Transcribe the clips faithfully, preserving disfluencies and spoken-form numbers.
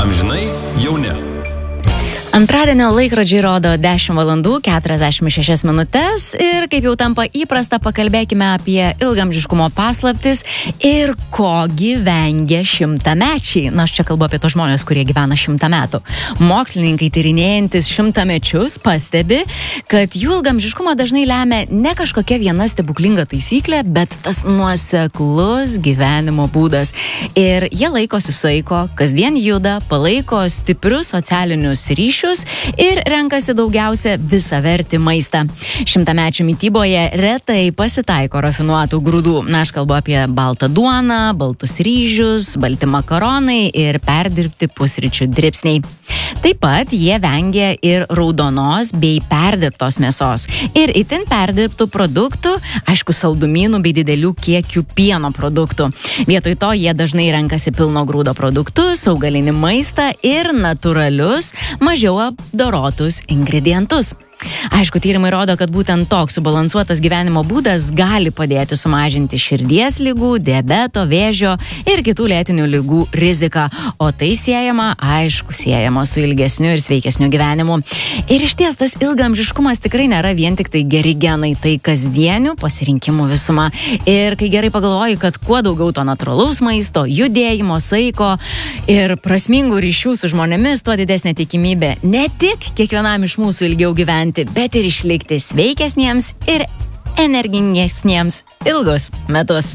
Amžinai jauni. Antradienio laikrodžiai rodo dešimt valandų keturiasdešimt šešias minutes ir kaip jau tampa įprasta, pakalbėkime apie ilgamžiškumo paslaptis ir kogi vengia šimtamečiai. Na, aš čia kalbu apie tos žmonės, kurie gyvena šimtą metų. Mokslininkai tyrinėjantis šimtamečius pastebi, kad jų ilgamžiškumą dažnai lemia ne kažkokia viena stebuklinga taisyklė, bet tas nuoseklus gyvenimo būdas. Ir jie laikosi saiko, kasdien juda, palaiko stiprius socialinius ryšius ir renkasi daugiausia visavertį maistą. Šimtamečių mityboje retai pasitaiko rafinuotų grūdų. Na, aš kalbu apie baltą duoną, baltus ryžius, balti makaronai ir perdirbti pusryčių dribsniai. Taip pat jie vengia ir raudonos bei perdirbtos mėsos ir itin perdirbtų produktų, aišku, saldumynų bei didelių kiekių pieno produktų. Vietoj to jie dažnai renkasi pilno grūdo produktus, augalinį maistą ir natūralius, mažiau apdorotus ingredientus. Aišku, tyrimai rodo, kad būtent toks subalansuotas gyvenimo būdas gali padėti sumažinti širdies ligų, diabeto, vėžio ir kitų lėtinių ligų riziką, o tai siejama, aišku, siejama su ilgesniu ir sveikesniu gyvenimu. Ir išties tas ilgamžiškumas tikrai nėra vien tik tai geri genai, tai kasdienių pasirinkimų visuma. Ir kai gerai pagalvoji, kad kuo daugiau to natūralaus maisto, judėjimo, saiko ir prasmingų ryšių su žmonėmis, tuo didesnė tikimybė ne tik kiekvienam iš mūsų ilgiau gyventi, bet ir išlikti sveikesniems ir energingesniems ilgus metus.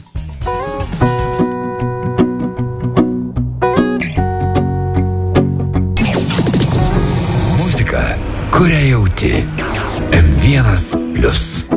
Muzika, kurią jauti. M vienas plius.